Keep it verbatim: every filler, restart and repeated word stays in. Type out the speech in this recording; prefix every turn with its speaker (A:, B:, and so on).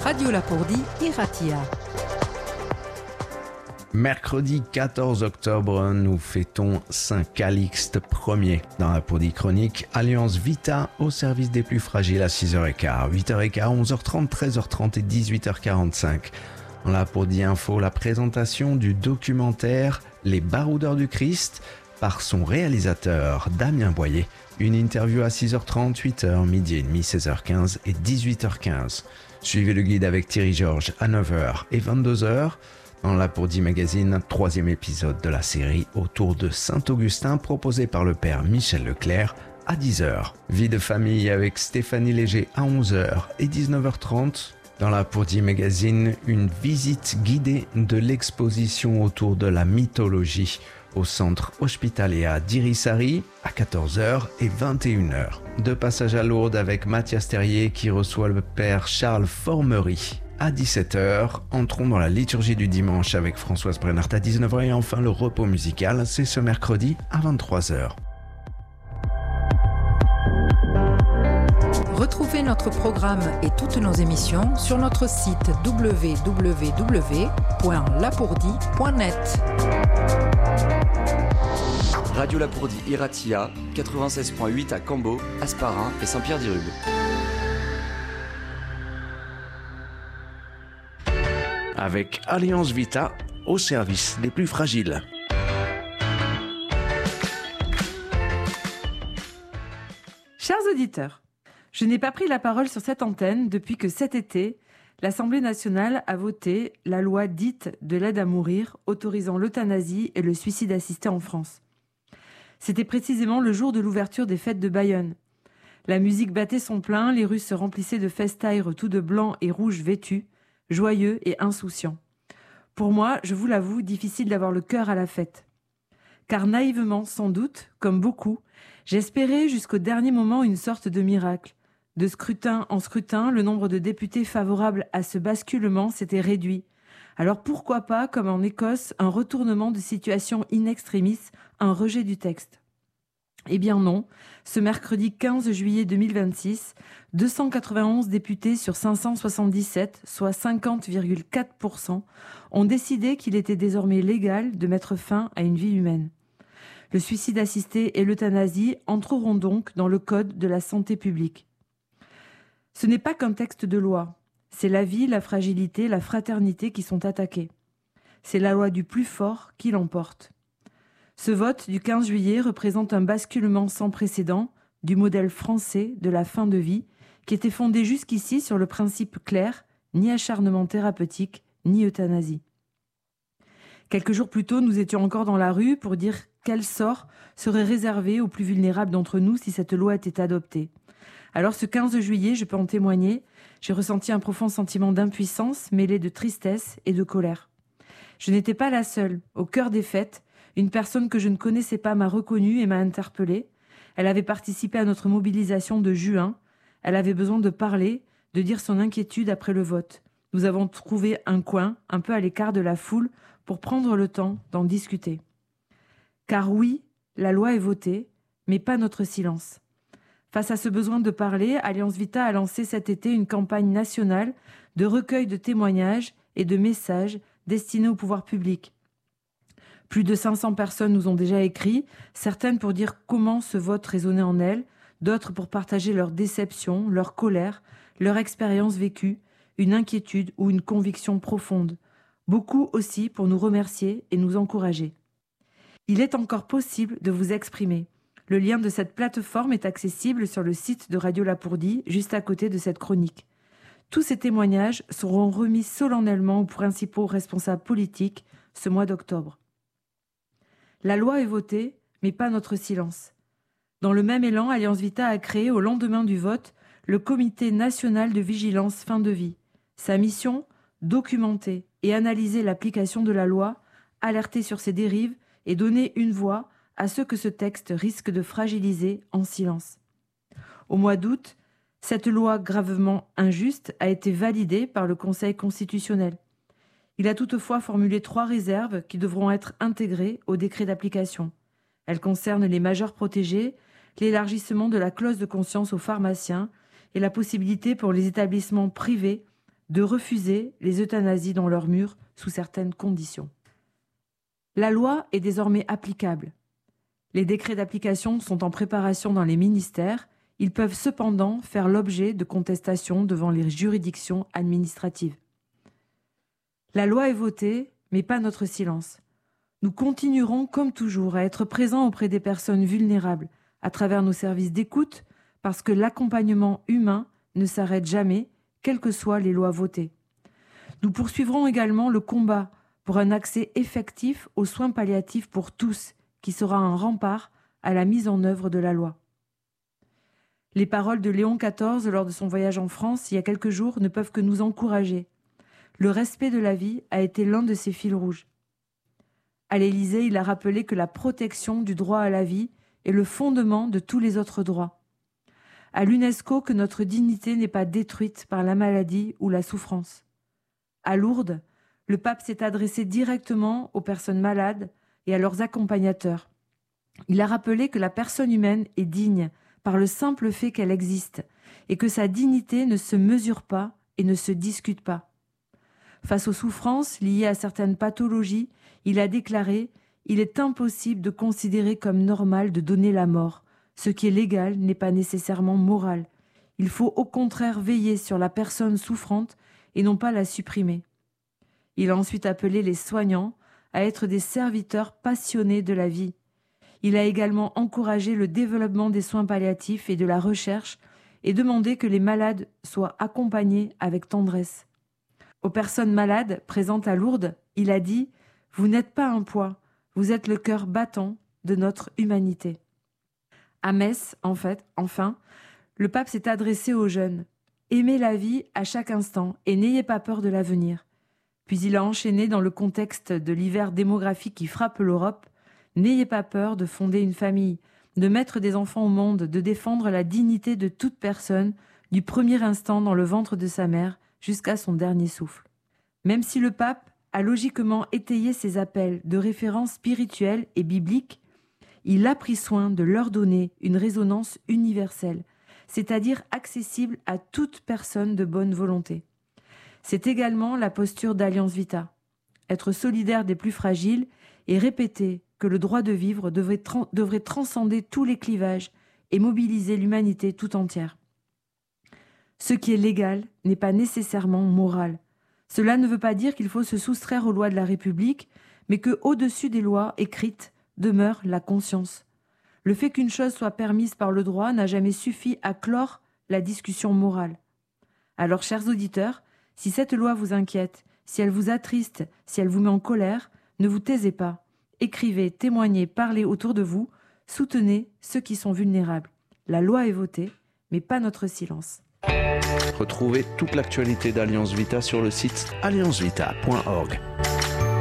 A: Radio Lapourdie Iratia.
B: Mercredi quatorze octobre, nous fêtons Saint Calixte Ier. Dans Lapourdie Chronique, Alliance Vita au service des plus fragiles à six heures quinze, huit heures quinze, onze heures trente, treize heures trente et dix-huit heures quarante-cinq. Dans Lapourdie Info, la présentation du documentaire Les Baroudeurs du Christ par son réalisateur Damien Boyer. Une interview à six heures trente, huit heures, midi et demi, seize heures quinze et dix-huit heures quinze. Suivez le guide avec Thierry Georges à neuf heures et vingt-deux heures. Dans Lapourdie Magazine, troisième épisode de la série autour de Saint-Augustin proposé par le père Michel Leclerc à dix heures. Vie de famille avec Stéphanie Léger à onze heures et dix-neuf heures trente. Dans Lapourdie Magazine, une visite guidée de l'exposition autour de la mythologie au centre hospitalier d'Irisari à quatorze heures et vingt et une heures. De passage à Lourdes avec Mathias Terrier qui reçoit le père Charles Formery. À dix-sept heures, entrons dans la liturgie du dimanche avec Françoise Brennart à dix-neuf heures et enfin le repos musical, c'est ce mercredi à vingt-trois heures.
A: Retrouvez notre programme et toutes nos émissions sur notre site w w w point lapourdie point net.
C: Radio Lapourdie Iratia, quatre-vingt-seize virgule huit à Cambo, Asparin et Saint-Pierre-d'Irube.
B: Avec Alliance Vita au service des plus fragiles.
D: Chers auditeurs, je n'ai pas pris la parole sur cette antenne depuis que cet été, l'Assemblée nationale a voté la loi dite de l'aide à mourir, autorisant l'euthanasie et le suicide assisté en France. C'était précisément le jour de l'ouverture des fêtes de Bayonne. La musique battait son plein, les rues se remplissaient de festaires tout de blanc et rouge vêtus, joyeux et insouciants. Pour moi, je vous l'avoue, difficile d'avoir le cœur à la fête. Car naïvement, sans doute, comme beaucoup, j'espérais jusqu'au dernier moment une sorte de miracle. De scrutin en scrutin, le nombre de députés favorables à ce basculement s'était réduit. Alors pourquoi pas, comme en Écosse, un retournement de situation in extremis, un rejet du texte ? Eh bien non, ce mercredi quinze juillet deux mille vingt-six, deux cent quatre-vingt-onze députés sur cinq cent soixante-dix-sept, soit cinquante virgule quatre pour cent, ont décidé qu'il était désormais légal de mettre fin à une vie humaine. Le suicide assisté et l'euthanasie entreront donc dans le code de la santé publique. Ce n'est pas qu'un texte de loi, c'est la vie, la fragilité, la fraternité qui sont attaquées. C'est la loi du plus fort qui l'emporte. Ce vote du quinze juillet représente un basculement sans précédent du modèle français de la fin de vie qui était fondé jusqu'ici sur le principe clair, ni acharnement thérapeutique, ni euthanasie. Quelques jours plus tôt, nous étions encore dans la rue pour dire quel sort serait réservé aux plus vulnérables d'entre nous si cette loi était adoptée. Alors ce quinze juillet, je peux en témoigner, j'ai ressenti un profond sentiment d'impuissance mêlé de tristesse et de colère. Je n'étais pas la seule. Au cœur des fêtes, une personne que je ne connaissais pas m'a reconnue et m'a interpellée. Elle avait participé à notre mobilisation de juin. Elle avait besoin de parler, de dire son inquiétude après le vote. Nous avons trouvé un coin, un peu à l'écart de la foule, pour prendre le temps d'en discuter. Car oui, la loi est votée, mais pas notre silence. Face à ce besoin de parler, Alliance Vita a lancé cet été une campagne nationale de recueil de témoignages et de messages destinés au pouvoir public. Plus de cinq cents personnes nous ont déjà écrit, certaines pour dire comment ce vote résonnait en elles, d'autres pour partager leur déception, leur colère, leur expérience vécue, une inquiétude ou une conviction profonde. Beaucoup aussi pour nous remercier et nous encourager. Il est encore possible de vous exprimer. Le lien de cette plateforme est accessible sur le site de Radio Lapourdie, juste à côté de cette chronique. Tous ces témoignages seront remis solennellement aux principaux responsables politiques ce mois d'octobre. La loi est votée, mais pas notre silence. Dans le même élan, Alliance Vita a créé au lendemain du vote le Comité national de vigilance fin de vie. Sa mission, documenter et analyser l'application de la loi, alerter sur ses dérives et donner une voix à ceux que ce texte risque de fragiliser en silence. Au mois d'août, cette loi gravement injuste a été validée par le Conseil constitutionnel. Il a toutefois formulé trois réserves qui devront être intégrées au décret d'application. Elles concernent les majeurs protégés, l'élargissement de la clause de conscience aux pharmaciens et la possibilité pour les établissements privés de refuser les euthanasies dans leurs murs sous certaines conditions. La loi est désormais applicable. Les décrets d'application sont en préparation dans les ministères. Ils peuvent cependant faire l'objet de contestations devant les juridictions administratives. La loi est votée, mais pas notre silence. Nous continuerons, comme toujours, à être présents auprès des personnes vulnérables à travers nos services d'écoute, parce que l'accompagnement humain ne s'arrête jamais, quelles que soient les lois votées. Nous poursuivrons également le combat pour un accès effectif aux soins palliatifs pour tous, qui sera un rempart à la mise en œuvre de la loi. Les paroles de Léon quatorze lors de son voyage en France il y a quelques jours ne peuvent que nous encourager. Le respect de la vie a été l'un de ses fils rouges. À l'Élysée, il a rappelé que la protection du droit à la vie est le fondement de tous les autres droits. À l'UNESCO, que notre dignité n'est pas détruite par la maladie ou la souffrance. À Lourdes, le pape s'est adressé directement aux personnes malades et à leurs accompagnateurs. Il a rappelé que la personne humaine est digne par le simple fait qu'elle existe et que sa dignité ne se mesure pas et ne se discute pas. Face aux souffrances liées à certaines pathologies, il a déclaré « Il est impossible de considérer comme normal de donner la mort. Ce qui est légal n'est pas nécessairement moral. Il faut au contraire veiller sur la personne souffrante et non pas la supprimer. » Il a ensuite appelé les soignants à être des serviteurs passionnés de la vie. Il a également encouragé le développement des soins palliatifs et de la recherche et demandé que les malades soient accompagnés avec tendresse. Aux personnes malades présentes à Lourdes, il a dit « Vous n'êtes pas un poids, vous êtes le cœur battant de notre humanité. » À Metz, en fait, enfin, le pape s'est adressé aux jeunes. « Aimez la vie à chaque instant et n'ayez pas peur de l'avenir. » Puis il a enchaîné dans le contexte de l'hiver démographique qui frappe l'Europe. « N'ayez pas peur de fonder une famille, de mettre des enfants au monde, de défendre la dignité de toute personne, du premier instant dans le ventre de sa mère jusqu'à son dernier souffle. » Même si le pape a logiquement étayé ses appels de référence spirituelle et biblique, il a pris soin de leur donner une résonance universelle, c'est-à-dire accessible à toute personne de bonne volonté. C'est également la posture d'Alliance Vita, être solidaire des plus fragiles et répéter que le droit de vivre devrait, tra- devrait transcender tous les clivages et mobiliser l'humanité tout entière. Ce qui est légal n'est pas nécessairement moral. Cela ne veut pas dire qu'il faut se soustraire aux lois de la République, mais qu'au-dessus des lois écrites demeure la conscience. Le fait qu'une chose soit permise par le droit n'a jamais suffi à clore la discussion morale. Alors, chers auditeurs, si cette loi vous inquiète, si elle vous attriste, si elle vous met en colère, ne vous taisez pas. Écrivez, témoignez, parlez autour de vous, soutenez ceux qui sont vulnérables. La loi est votée, mais pas notre silence.
B: Retrouvez toute l'actualité d'Alliance Vita sur le site alliance vita point org.